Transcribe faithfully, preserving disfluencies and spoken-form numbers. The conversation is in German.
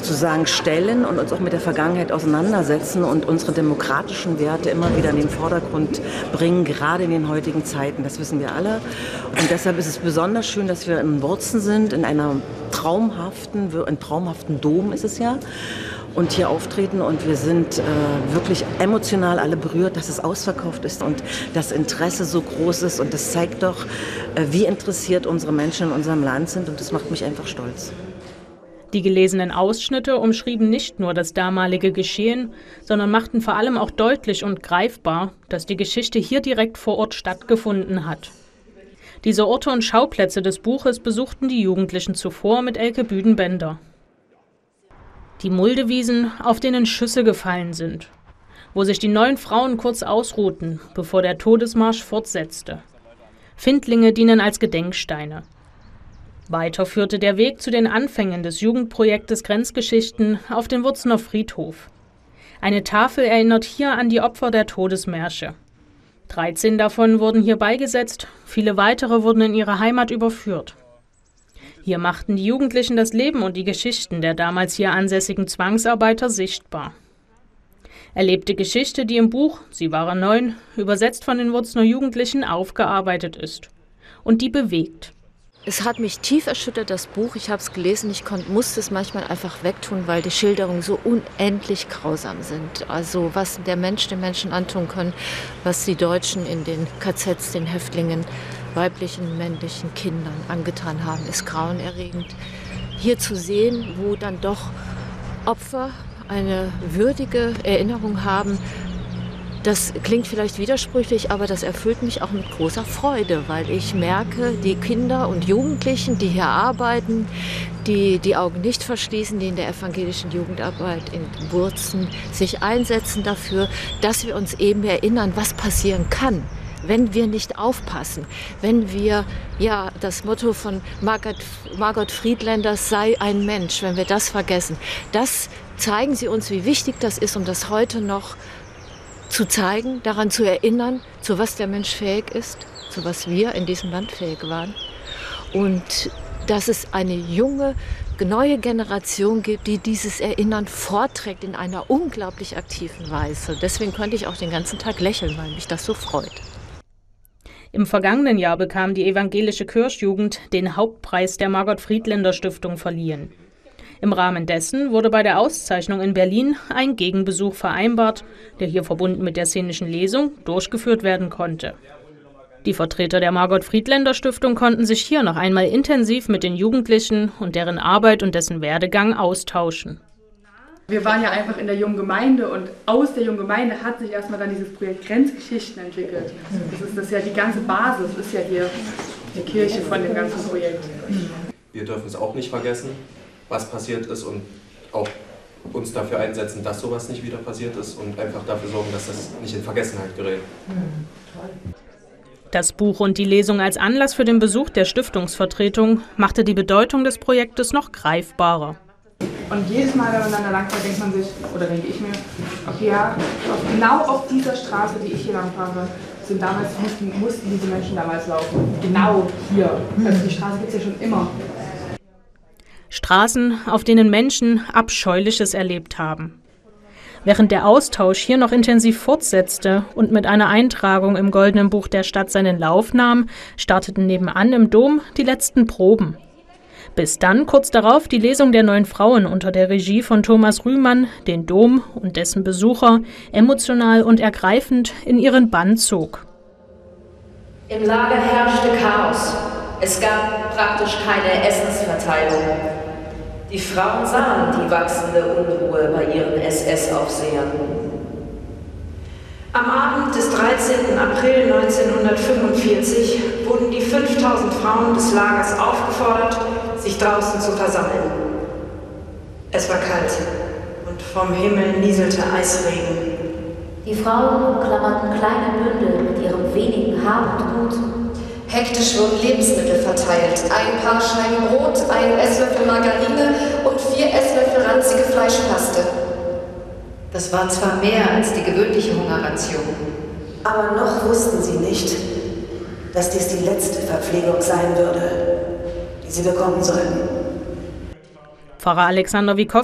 sozusagen stellen und uns auch mit der Vergangenheit auseinandersetzen und unsere demokratischen Werte immer wieder in den Vordergrund bringen, gerade in den heutigen Zeiten. Das wissen wir alle. Und deshalb ist es besonders schön, dass wir in Wurzen sind, in einer traumhaften, ein traumhaften Dom ist es ja, und hier auftreten. Und wir sind äh, wirklich emotional alle berührt, dass es ausverkauft ist und das Interesse so groß ist. Und das zeigt doch, äh, wie interessiert unsere Menschen in unserem Land sind. Und das macht mich einfach stolz. Die gelesenen Ausschnitte umschrieben nicht nur das damalige Geschehen, sondern machten vor allem auch deutlich und greifbar, dass die Geschichte hier direkt vor Ort stattgefunden hat. Diese Orte und Schauplätze des Buches besuchten die Jugendlichen zuvor mit Elke Büdenbender. Die Muldewiesen, auf denen Schüsse gefallen sind, wo sich die neun Frauen kurz ausruhten, bevor der Todesmarsch fortsetzte. Findlinge dienen als Gedenksteine. Weiter führte der Weg zu den Anfängen des Jugendprojektes Grenzgeschichten auf den Wurzener Friedhof. Eine Tafel erinnert hier an die Opfer der Todesmärsche. dreizehn davon wurden hier beigesetzt, viele weitere wurden in ihre Heimat überführt. Hier machten die Jugendlichen das Leben und die Geschichten der damals hier ansässigen Zwangsarbeiter sichtbar. Erlebte Geschichte, die im Buch Sie waren neun, übersetzt von den Wurzener Jugendlichen, aufgearbeitet ist. Und die bewegt. Es hat mich tief erschüttert, das Buch. Ich habe es gelesen, ich konnt, musste es manchmal einfach wegtun, weil die Schilderungen so unendlich grausam sind. Also was der Mensch den Menschen antun kann, was die Deutschen in den K Zs, den Häftlingen, weiblichen, männlichen Kindern angetan haben, ist grauenerregend. Hier zu sehen, wo dann doch Opfer eine würdige Erinnerung haben, das klingt vielleicht widersprüchlich, aber das erfüllt mich auch mit großer Freude, weil ich merke, die Kinder und Jugendlichen, die hier arbeiten, die die Augen nicht verschließen, die in der evangelischen Jugendarbeit in Wurzen sich einsetzen dafür, dass wir uns eben erinnern, was passieren kann, wenn wir nicht aufpassen, wenn wir, ja, das Motto von Margot, Margot Friedländer, sei ein Mensch, wenn wir das vergessen. Das zeigen sie uns, wie wichtig das ist, um das heute noch zu zeigen, daran zu erinnern, zu was der Mensch fähig ist, zu was wir in diesem Land fähig waren. Und dass es eine junge, neue Generation gibt, die dieses Erinnern vorträgt in einer unglaublich aktiven Weise. Deswegen konnte ich auch den ganzen Tag lächeln, weil mich das so freut. Im vergangenen Jahr bekam die evangelische Kirchjugend den Hauptpreis der Margot Friedländer Stiftung verliehen. Im Rahmen dessen wurde bei der Auszeichnung in Berlin ein Gegenbesuch vereinbart, der hier verbunden mit der szenischen Lesung durchgeführt werden konnte. Die Vertreter der Margot Friedländer Stiftung konnten sich hier noch einmal intensiv mit den Jugendlichen und deren Arbeit und dessen Werdegang austauschen. Wir waren ja einfach in der jungen Gemeinde und aus der jungen Gemeinde hat sich erstmal dann dieses Projekt Grenzgeschichten entwickelt. Das ist das ja die ganze Basis, ist ja hier die Kirche von dem ganzen Projekt. Wir dürfen es auch nicht vergessen, was passiert ist, und auch uns dafür einsetzen, dass sowas nicht wieder passiert ist und einfach dafür sorgen, dass das nicht in Vergessenheit gerät. Das Buch und die Lesung als Anlass für den Besuch der Stiftungsvertretung machte die Bedeutung des Projektes noch greifbarer. Und jedes Mal, wenn man dann da lang fährt, denkt man sich, oder denke ich mir, okay, ja, genau auf dieser Straße, die ich hier lang fahre, sind damals, mussten, mussten diese Menschen damals laufen. Genau hier. Also die Straße gibt es ja schon immer. Straßen, auf denen Menschen Abscheuliches erlebt haben. Während der Austausch hier noch intensiv fortsetzte und mit einer Eintragung im Goldenen Buch der Stadt seinen Lauf nahm, starteten nebenan im Dom die letzten Proben. Bis dann kurz darauf die Lesung der neun Frauen unter der Regie von Thomas Rühmann den Dom und dessen Besucher emotional und ergreifend in ihren Bann zog. Im Lager herrschte Chaos. Es gab praktisch keine Essensverteilung. Die Frauen sahen die wachsende Unruhe bei ihren S S-Aufsehern. Am Abend des dreizehnten April neunzehnhundertfünfundvierzig wurden die fünftausend Frauen des Lagers aufgefordert, sich draußen zu versammeln. Es war kalt und vom Himmel nieselte Eisregen. Die Frauen umklammerten kleine Bündel mit ihrem wenigen Hab und Gut. Hektisch wurden Lebensmittel verteilt. Ein paar Scheiben Brot, ein Esslöffel Margarine und vier Esslöffel ranzige Fleischpaste. Das war zwar mehr als die gewöhnliche Hungerration, aber noch wussten sie nicht, dass dies die letzte Verpflegung sein würde, die sie bekommen sollten. Pfarrer Alexander Wieckowski